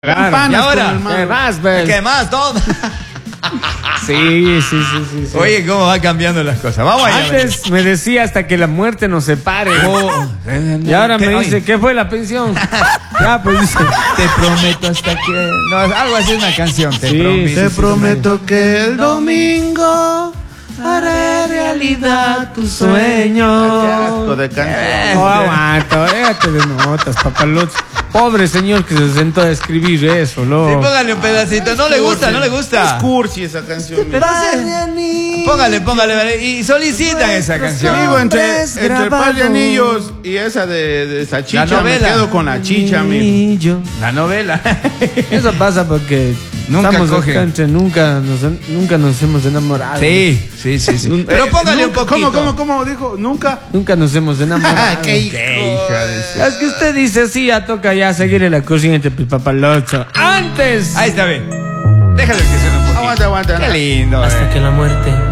Claro. Y ahora, ¿Qué más, ves? ¿qué más? Todo. Sí. Oye, cómo va cambiando las cosas. Vamos allá. Antes me decía hasta que la muerte nos separe. Y ahora me dice, ¿qué fue la pensión? Ya, pues dice, te prometo hasta que... No, algo así es una canción. Te prometo que el domingo haré realidad tu sueño. Qué asco de canción. no aguanta, déjate de notas, papalotes. Pobre señor que se sentó a escribir eso, Sí, loco. póngale un pedacito. No le gusta. Es cursi esa canción. Póngale, vale. Y solicitan esa canción. Digo, entre el par de anillos y esa de esa chicha, La novela. me quedo con la chicha, amigo. La novela. Eso pasa porque Nunca estamos cogen. acá entre nunca nos hemos enamorado. Sí. Pero póngale un poquito. ¿Cómo dijo? Nunca. Nunca nos hemos enamorado. Qué hija de Es que usted dice sí, ya toca ya seguir la corriente, pues papalocho. Antes. Ahí está bien. Déjalo que suene un poquito. Aguanta. Qué lindo. Hasta que la muerte